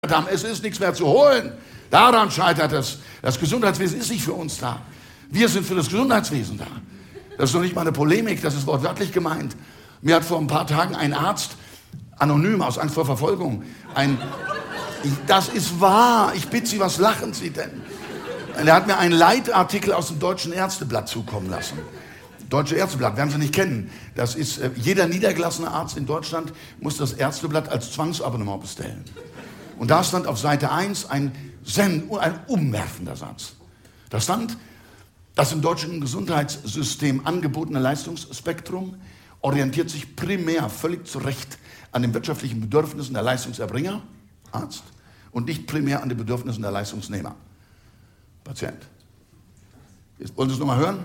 haben. Es ist nichts mehr zu holen. Daran scheitert es. Das Gesundheitswesen ist nicht für uns da. Wir sind für das Gesundheitswesen da. Das ist doch nicht mal eine Polemik, das ist wortwörtlich gemeint. Mir hat vor ein paar Tagen ein Arzt, anonym aus Angst vor Verfolgung, das ist wahr, ich bitte Sie, was lachen Sie denn? Er hat mir einen Leitartikel aus dem Deutschen Ärzteblatt zukommen lassen. Deutsche Ärzteblatt, werden Sie nicht kennen. Das ist, jeder niedergelassene Arzt in Deutschland muss das Ärzteblatt als Zwangsabonnement bestellen. Und da stand auf Seite 1 ein umwerfender Satz. Da stand, das im deutschen Gesundheitssystem angebotene Leistungsspektrum orientiert sich primär völlig zu Recht an den wirtschaftlichen Bedürfnissen der Leistungserbringer, Arzt, und nicht primär an den Bedürfnissen der Leistungsnehmer, Patient. Wollen Sie es nochmal hören?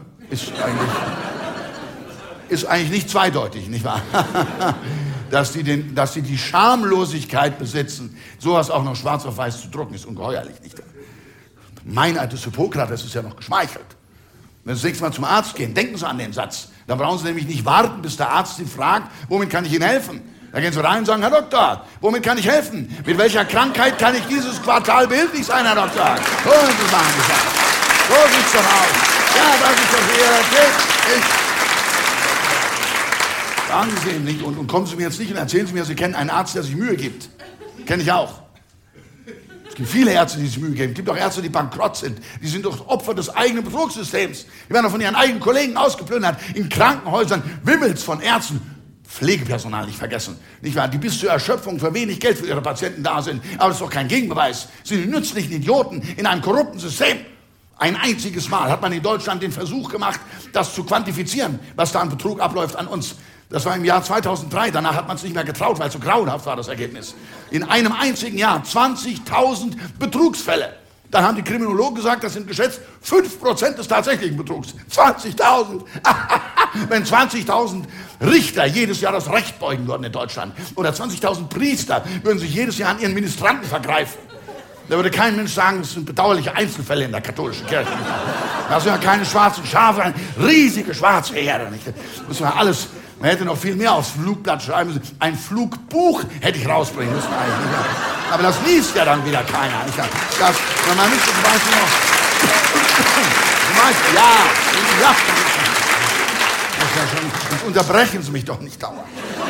Ist eigentlich nicht zweideutig, nicht wahr? Dass sie die Schamlosigkeit besitzen, sowas auch noch schwarz auf weiß zu drucken, ist ungeheuerlich, nicht wahr? Meineid des Hippokrates ist ja noch geschmeichelt. Wenn Sie das nächste Mal zum Arzt gehen, denken Sie an den Satz. Da brauchen Sie nämlich nicht warten, bis der Arzt Sie fragt, womit kann ich Ihnen helfen? Da gehen Sie rein und sagen, Herr Doktor, womit kann ich helfen? Mit welcher Krankheit kann ich dieses Quartal behilflich sein, Herr Doktor? Holen Sie mal an. So sieht's doch aus. Ja, das ist doch Ihre Realität. Sagen Sie es eben nicht und kommen Sie mir jetzt nicht und erzählen Sie mir, Sie kennen einen Arzt, der sich Mühe gibt. Kenne ich auch. Es gibt viele Ärzte, die sich Mühe geben. Es gibt auch Ärzte, die bankrott sind. Die sind doch Opfer des eigenen Betrugssystems. Die werden doch von ihren eigenen Kollegen ausgeplündert. In Krankenhäusern wimmelt's von Ärzten. Pflegepersonal nicht vergessen. Nicht wahr? Die bis zur Erschöpfung für wenig Geld für ihre Patienten da sind. Aber das ist doch kein Gegenbeweis. Sie sind die nützlichen Idioten in einem korrupten System. Ein einziges Mal hat man in Deutschland den Versuch gemacht, das zu quantifizieren, was da an Betrug abläuft an uns. Das war im Jahr 2003, danach hat man es nicht mehr getraut, weil es so grauenhaft war, das Ergebnis. In einem einzigen Jahr 20.000 Betrugsfälle. Dann haben die Kriminologen gesagt, das sind geschätzt 5% des tatsächlichen Betrugs. 20.000! Wenn 20.000 Richter jedes Jahr das Recht beugen würden in Deutschland oder 20.000 Priester würden sich jedes Jahr an ihren Ministranten vergreifen. Da würde kein Mensch sagen, das sind bedauerliche Einzelfälle in der katholischen Kirche. Das sind ja keine schwarzen Schafe, eine riesige schwarze Herde. Das war alles. Man hätte noch viel mehr aufs Flugblatt schreiben müssen. Ein Flugbuch hätte ich rausbringen müssen eigentlich. Aber das liest ja dann wieder keiner. Man müsste zum Beispiel noch... Jetzt unterbrechen Sie mich doch nicht dauernd.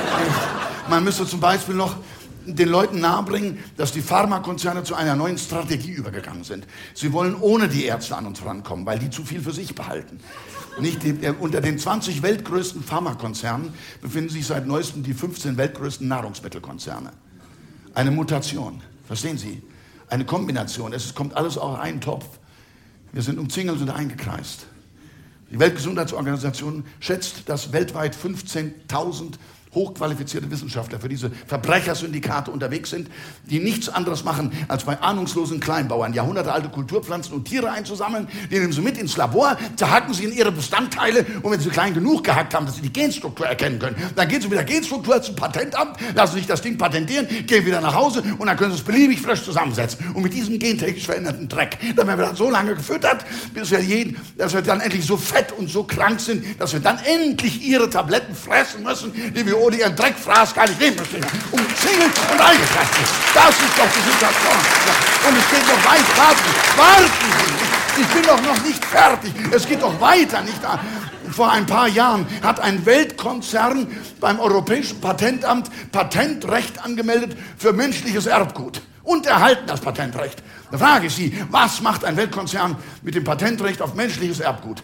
Man müsste zum Beispiel noch den Leuten nahebringen, dass die Pharmakonzerne zu einer neuen Strategie übergegangen sind. Sie wollen ohne die Ärzte an uns rankommen, weil die zu viel für sich behalten. Unter den 20 weltgrößten Pharmakonzernen befinden sich seit neuestem die 15 weltgrößten Nahrungsmittelkonzerne. Eine Mutation, verstehen Sie? Eine Kombination, es kommt alles auf einen Topf. Wir sind umzingelt und eingekreist. Die Weltgesundheitsorganisation schätzt, dass weltweit 15.000 hochqualifizierte Wissenschaftler für diese Verbrechersyndikate unterwegs sind, die nichts anderes machen, als bei ahnungslosen Kleinbauern jahrhundertealte Kulturpflanzen und Tiere einzusammeln, die nehmen sie mit ins Labor, zerhacken sie in ihre Bestandteile und wenn sie klein genug gehackt haben, dass sie die Genstruktur erkennen können, dann gehen sie mit der Genstruktur zum Patentamt, lassen sich das Ding patentieren, gehen wieder nach Hause und dann können sie es beliebig frisch zusammensetzen. Und mit diesem gentechnisch veränderten Dreck, dann werden wir dann so lange gefüttert, bis dass wir dann endlich so fett und so krank sind, dass wir dann endlich ihre Tabletten fressen müssen, die wir ohne ihren Dreckfraß gar nicht nehmen müssen. Umzingelt und eingekreist. Das ist doch die Situation. Und es geht noch weit. Warten Sie. Ich bin doch noch nicht fertig. Es geht doch weiter. Nicht? Vor ein paar Jahren hat ein Weltkonzern beim Europäischen Patentamt Patentrecht angemeldet für menschliches Erbgut. Und erhalten das Patentrecht. Da frage ich Sie, was macht ein Weltkonzern mit dem Patentrecht auf menschliches Erbgut?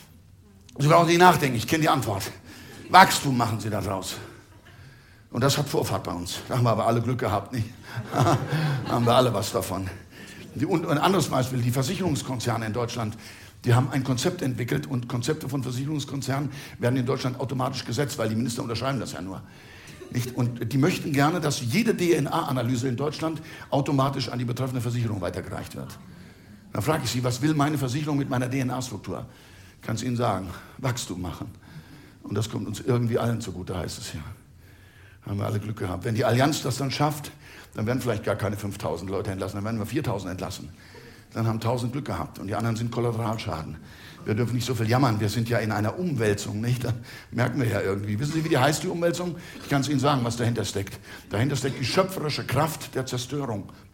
Sie brauchen nicht nachdenken, ich kenne die Antwort. Wachstum machen Sie da draus. Und das hat Vorfahrt bei uns. Da haben wir aber alle Glück gehabt, nicht? Haben wir alle was davon. Und ein anderes Beispiel, die Versicherungskonzerne in Deutschland, die haben ein Konzept entwickelt und Konzepte von Versicherungskonzernen werden in Deutschland automatisch gesetzt, weil die Minister unterschreiben das ja nur. Nicht? Und die möchten gerne, dass jede DNA-Analyse in Deutschland automatisch an die betreffende Versicherung weitergereicht wird. Dann frage ich Sie, was will meine Versicherung mit meiner DNA-Struktur? Ich kann es Ihnen sagen, Wachstum machen. Und das kommt uns irgendwie allen zugute, heißt es ja. Haben wir alle Glück gehabt. Wenn die Allianz das dann schafft, dann werden vielleicht gar keine 5.000 Leute entlassen, dann werden wir 4.000 entlassen. Dann haben 1.000 Glück gehabt und die anderen sind Kollateralschaden. Wir dürfen nicht so viel jammern, wir sind ja in einer Umwälzung, nicht? Da merken wir ja irgendwie. Wissen Sie, wie die heißt, die Umwälzung? Ich kann es Ihnen sagen, was dahinter steckt. Dahinter steckt die schöpferische Kraft der Zerstörung.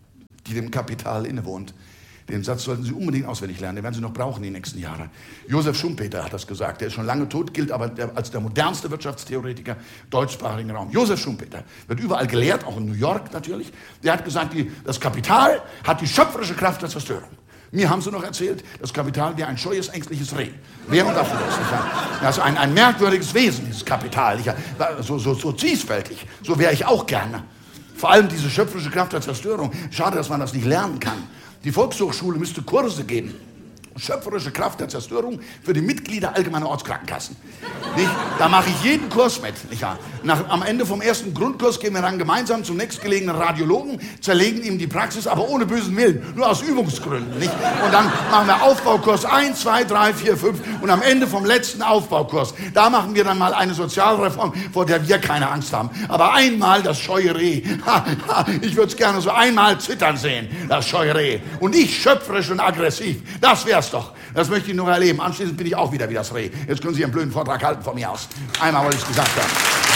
die dem Kapital innewohnt. Den Satz sollten Sie unbedingt auswendig lernen, den werden Sie noch brauchen die nächsten Jahre. Josef Schumpeter hat das gesagt, der ist schon lange tot, gilt aber als der modernste Wirtschaftstheoretiker deutschsprachigen Raum. Josef Schumpeter wird überall gelehrt, auch in New York natürlich. Der hat gesagt, das Kapital hat die schöpferische Kraft der Zerstörung. Mir haben sie noch erzählt, das Kapital wäre ein scheues, ängstliches Reh. Wer und dafür ist. Das ist ein merkwürdiges Wesen, dieses Kapital. So zwiespältig, so wäre ich auch gerne. Vor allem diese schöpferische Kraft der Zerstörung. Schade, dass man das nicht lernen kann. Die Volkshochschule müsste Kurse geben. Schöpferische Kraft der Zerstörung für die Mitglieder allgemeiner Ortskrankenkassen. Nicht? Da mache ich jeden Kurs mit. Nicht wahr? Am Ende vom ersten Grundkurs gehen wir dann gemeinsam zum nächstgelegenen Radiologen, zerlegen ihm die Praxis, aber ohne bösen Willen, nur aus Übungsgründen. Nicht? Und dann machen wir Aufbaukurs 1, 2, 3, 4, 5 und am Ende vom letzten Aufbaukurs, da machen wir dann mal eine Sozialreform, vor der wir keine Angst haben. Aber einmal das scheue Reh. Ich würde es gerne so einmal zittern sehen, das scheue Reh. Und ich schöpferisch und aggressiv. Das wär's doch. Das möchte ich nur erleben. Anschließend bin ich auch wieder wie das Reh. Jetzt können Sie Ihren blöden Vortrag halten von mir aus. Einmal wollte ich es gesagt haben.